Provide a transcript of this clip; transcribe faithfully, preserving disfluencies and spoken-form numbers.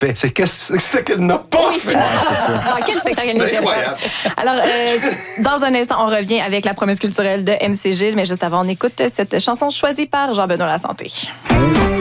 respect. C'est qu'est-ce c'est qu'elle n'a pas Oui, fait. ouais, c'est ça. Dans quel spectacle elle n'était pas? Alors, euh, dans un instant, on revient avec la promesse culturelle de M C Gilles, mais juste avant, on écoute cette chanson choisie par Jean-Benoît Lasanté.